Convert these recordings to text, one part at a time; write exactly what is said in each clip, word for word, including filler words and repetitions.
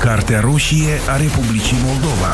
Cartea roșie a Republicii Moldova.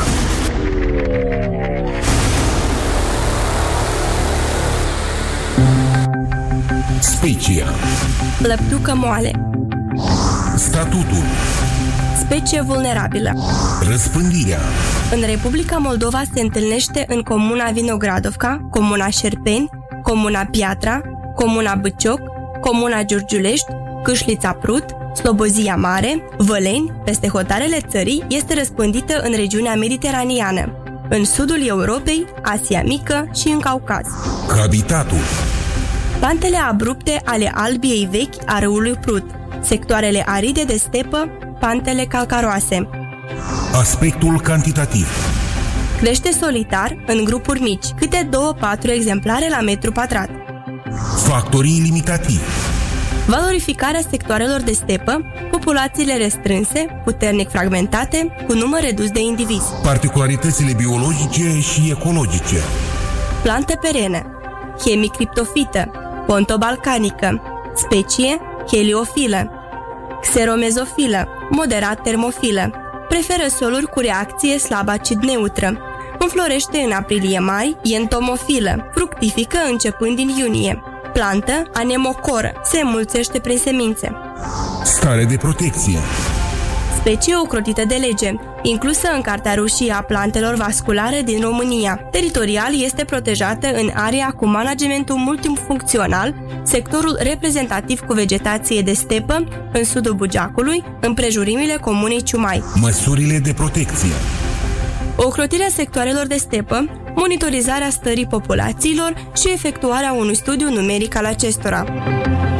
Specia. Lăptucă moale. Statutul. Specie vulnerabilă. Răspândirea. În Republica Moldova se întâlnește în comuna Vinogradovca, comuna Șerpeni, comuna Piatra, comuna Băcioc, comuna Giurgiulești, Câșlița Prut, Slobozia Mare, Văleni, peste hotarele țării, este răspândită în regiunea mediteraneană, în sudul Europei, Asia Mică și în Caucaz. Habitatul. Pantele abrupte ale albiei vechi a râului Prut, sectoarele aride de stepă, pantele calcaroase. Aspectul cantitativ. Crește solitar în grupuri mici, câte două-patru exemplare la metru pătrat. Factorii limitativi. Valorificarea sectoarelor de stepă, populațiile restrânse, puternic fragmentate, cu număr redus de indivizi. Particularitățile biologice și ecologice. Plante perene. Hemicriptofită, pontobalcanică. Specie heliofilă. Xeromezofilă, moderat termofilă. Preferă soluri cu reacție slab acid neutră. Înflorește în aprilie-mai, entomofilă, fructifică începând din iunie. Plantă anemocoră, se înmulțește prin semințe. Stare de protecție. Specie ocrotită de lege, inclusă în Cartea Roșie a plantelor vasculare din România. Teritorial este protejată în area cu managementul multifuncțional, sectorul reprezentativ cu vegetație de stepă, în sudul Bugeacului, împrejurimile comunei Ciumai. Măsurile de protecție. Ocrotirea sectoarelor de stepă, monitorizarea stării populațiilor și efectuarea unui studiu numeric al acestora.